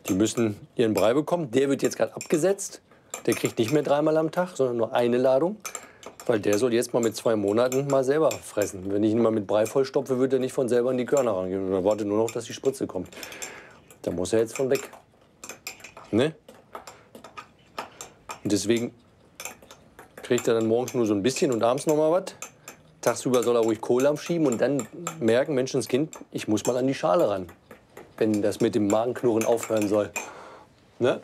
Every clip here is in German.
Die müssen ihren Brei bekommen. Der wird jetzt gerade abgesetzt. Der kriegt nicht mehr 3-mal am Tag, sondern nur eine Ladung. Weil der soll jetzt mal mit 2 Monaten mal selber fressen. Wenn ich ihn mal mit Brei vollstopfe, wird er nicht von selber in die Körner rangehen. Dann wartet nur noch, dass die Spritze kommt. Da muss er jetzt von weg. Ne? Und deswegen kriegt er dann morgens nur so ein bisschen und abends noch mal was. Tagsüber soll er ruhig Kohle schieben und dann merken, Menschenskind, ich muss mal an die Schale ran. Wenn das mit dem Magenknurren aufhören soll. Ne?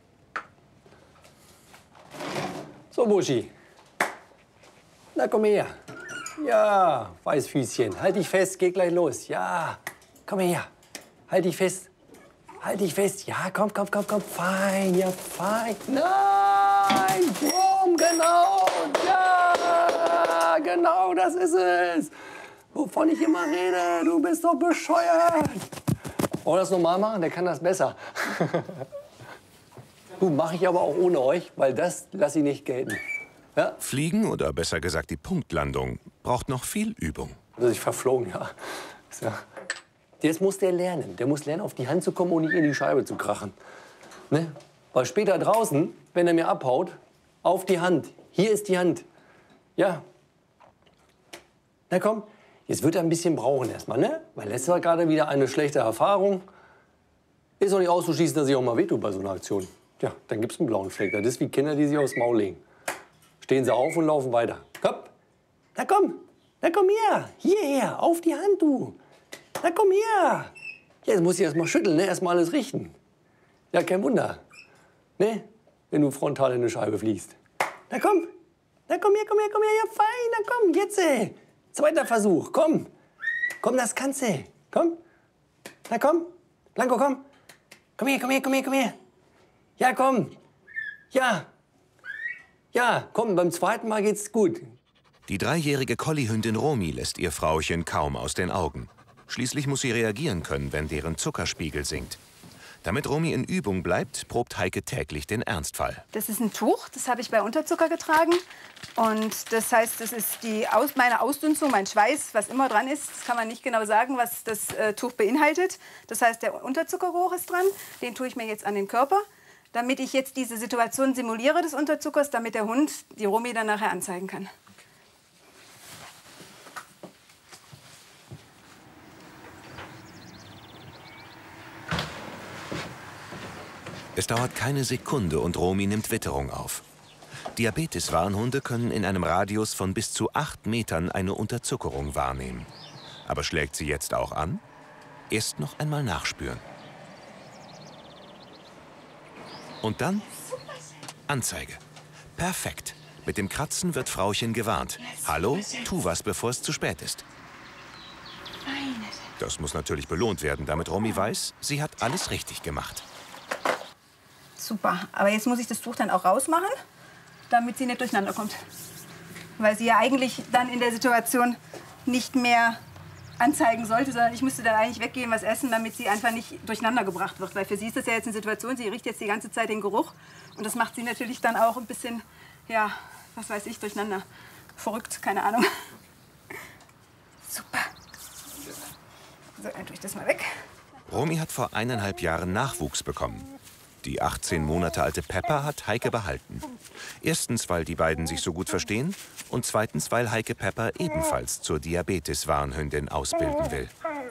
So, Buschi. Na, komm her. Ja, Weißfüßchen. Halt dich fest, geht gleich los. Ja, komm her. Halt dich fest. Halt dich fest. Ja, komm, komm, komm, komm. Fein, ja, fein. Nein, boom, genau. Ja, genau, das ist es. Wovon ich immer rede. Du bist doch bescheuert. Wollen wir das normal machen? Der kann das besser. Mache ich aber auch ohne euch, weil das lasse ich nicht gelten. Ja? Fliegen, oder besser gesagt die Punktlandung, braucht noch viel Übung. Also ich verflogen, ja. Jetzt muss der lernen. Der muss lernen, auf die Hand zu kommen und nicht in die Scheibe zu krachen. Ne? Weil später draußen, wenn er mir abhaut, auf die Hand. Hier ist die Hand. Ja. Na komm, jetzt wird er ein bisschen brauchen erstmal, ne? Weil letztes war gerade wieder eine schlechte Erfahrung. Ist auch nicht auszuschließen, dass ich auch mal wehtut bei so einer Aktion. Ja, dann gibt's einen blauen Fleck. Das ist wie Kinder, die sich aufs Maul legen. Stehen sie auf und laufen weiter. Komm, na komm her, hierher, auf die Hand, du. Na komm her. Ja, jetzt muss ich erst mal schütteln, ne? Erst mal alles richten. Ja, kein Wunder, ne? Wenn du frontal in eine Scheibe fliegst. Na komm her, ja fein, na komm, jetzt. Zweiter Versuch, komm. Komm, das kannst du. Komm. Na komm, Blanco, komm. Komm her. Ja, komm. Ja. Ja, komm, beim zweiten Mal geht's gut. Die 3-jährige Collie-Hündin Romy lässt ihr Frauchen kaum aus den Augen. Schließlich muss sie reagieren können, wenn deren Zuckerspiegel sinkt. Damit Romy in Übung bleibt, probt Heike täglich den Ernstfall. Das ist ein Tuch, das habe ich bei Unterzucker getragen. Und das heißt, das ist meine Ausdünstung, mein Schweiß, was immer dran ist. Das kann man nicht genau sagen, was das Tuch beinhaltet. Das heißt, der Unterzuckergeruch ist dran. Den tue ich mir jetzt an den Körper, damit ich jetzt diese Situation simuliere des Unterzuckers, damit der Hund die Romy dann nachher anzeigen kann. Es dauert keine Sekunde und Romy nimmt Witterung auf. Diabetes-Warnhunde können in einem Radius von bis zu 8 Metern eine Unterzuckerung wahrnehmen. Aber schlägt sie jetzt auch an? Erst noch einmal nachspüren. Und dann Anzeige. Perfekt. Mit dem Kratzen wird Frauchen gewarnt. Hallo, tu was, bevor es zu spät ist. Das muss natürlich belohnt werden, damit Romy weiß, sie hat alles richtig gemacht. Super, aber jetzt muss ich das Tuch dann auch rausmachen, damit sie nicht durcheinander kommt. Weil sie ja eigentlich dann in der Situation nicht mehr anzeigen sollte, sondern ich müsste dann eigentlich weggehen, was essen, damit sie einfach nicht durcheinander gebracht wird. Weil für sie ist das ja jetzt eine Situation, sie riecht jetzt die ganze Zeit den Geruch. Und das macht sie natürlich dann auch ein bisschen, ja, was weiß ich, durcheinander. Verrückt, keine Ahnung. Super. So, dann tue ich das mal weg. Romy hat vor 1,5 Jahren Nachwuchs bekommen. Die 18 Monate alte Pepper hat Heike behalten. Erstens, weil die beiden sich so gut verstehen. Und zweitens, weil Heike Pepper ebenfalls zur Diabetes-Warnhündin ausbilden will.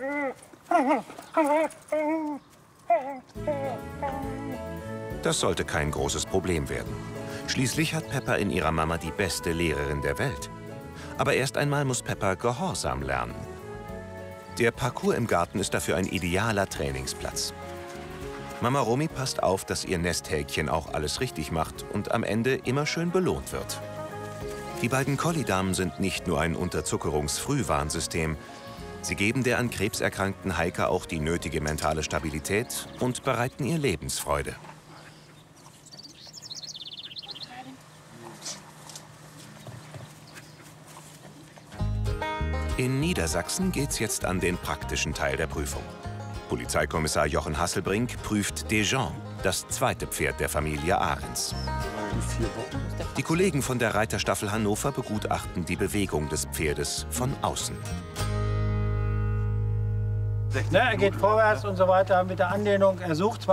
Das sollte kein großes Problem werden. Schließlich hat Pepper in ihrer Mama die beste Lehrerin der Welt. Aber erst einmal muss Pepper Gehorsam lernen. Der Parcours im Garten ist dafür ein idealer Trainingsplatz. Mama Romy passt auf, dass ihr Nesthäkchen auch alles richtig macht und am Ende immer schön belohnt wird. Die beiden Collie-Damen sind nicht nur ein Unterzuckerungsfrühwarnsystem. Sie geben der an Krebs erkrankten Heike auch die nötige mentale Stabilität und bereiten ihr Lebensfreude. In Niedersachsen geht's jetzt an den praktischen Teil der Prüfung. Polizeikommissar Jochen Hasselbrink prüft Dijon, das zweite Pferd der Familie Ahrens. Die Kollegen von der Reiterstaffel Hannover begutachten die Bewegung des Pferdes von außen. Er geht vorwärts und so weiter mit der Anlehnung. Er sucht zwar